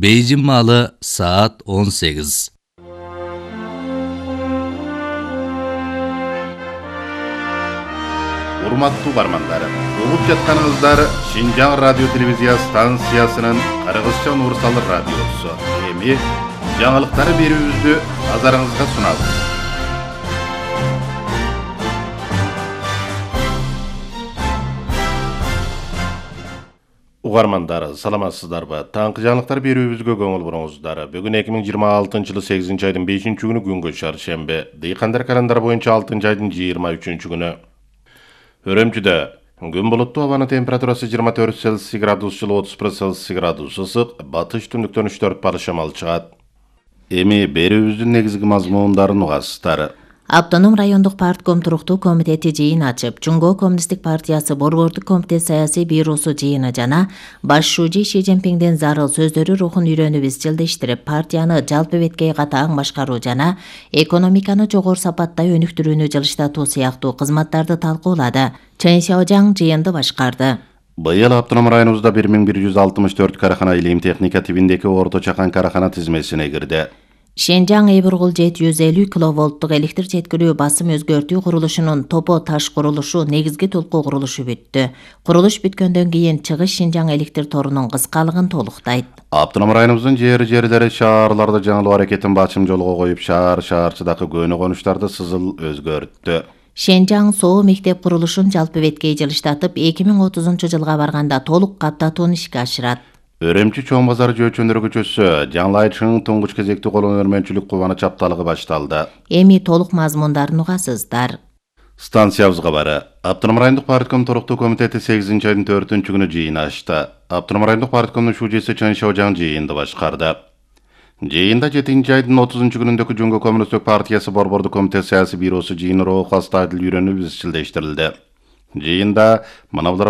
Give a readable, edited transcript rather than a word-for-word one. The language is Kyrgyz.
Beyjin malı saat 18. Урматтуу угармандар, угуп жатканыңыздар Шинжаң радио телевизия станциясынын Кыргызча универсал радиосу. Эми жаңылыктары берүүбүздү назарыңызга сунабыз. Угармандар, саламатсыздарбы? Таңкы жаңылыктар берүүбүзгө көңүл буруңуздар. Бүгүн 2026-жылы 8 айдын 5-күнү күнгө чаршембе. Дыйкандар календар боюнча 6 айдын 23-күнү. Өрөмчүдө күн булуттуу, абанын температурасы 24 Цельсий градус, жылы 31 Цельсий градус ысык, батыш түндүктөн 3-4 балл шамал чыгат. Эми берүүбүздүн негизги мазмундарын угасыздар. Автоном райондук партком туруктуу комитети жыйын ачып, Жумгоо коммунисттик партиясы борбордук комитет саясий бюросу жыйыны жана баш шужи Ши Цзиньпиңдин зарыл сөздөрү рухун үйрөнүп изчилдештирип, партияны жалпы беткей катаң башкаруу жана экономиканы жогору сапаттай өнүктүрүүнү жылыштатуу сыяктуу кызматтарды талкуулады. Чен Шаожаң жыйынды башкарды. Быйыл автоном районубузда 1164 карахана илим техника тибиндеги орто чакан карахана тизмесине кирди. Шенжаң Эйбургул 750 киловолттук электр жеткирүү басым өзгөртүү курулушунун топо таш курулушу негизги толкуу курулушу бүттү. Курулуш бүткөндөн кийин чыгыш Шенжаң электр торунун кыскалыгын толуктайт. Автоном районубуздун жерлери шаарларда жаңылуу аракетин бачым жолго коюп, шаарчыдагы көөнү конуштарды сызыл өзгөрттү. Шенжаң соо мектеп курулушун жалпы беткей жылыштатып, 2030-жылга барганда толук каптатууну ишке ашырат. Өрөмчү чоң базар жөөчөндөр көчөсү жаңылайчынын туңгуч кезектүү колун өрмөнчүлүк кубаныч апталыгы башталды. Эми толук мазмундарын угасыздар. Станциябызга бары. Автоном райондук партком туруктуу комитети 8 айдын 4-күнү жыйын ачты. Автоном райондук парткомдун шужиси Чен Шаожаң жыйынды башкарды. Жыйында 7 айдын 30-күнүндөгү Жумгоо коммунисттик партиясы борбордук комитет саясий бюросу жыйыны рухастайдыл үйрөнүп изчилдештирилди. Жыйында манабулар